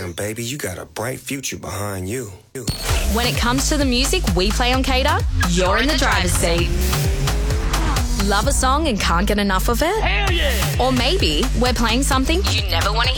Damn, baby, you got a bright future behind you. When it comes to the music we play on Cater, you're in the driver's seat. Love a song and can't get enough of it? Hell yeah! Or maybe we're playing something you never want to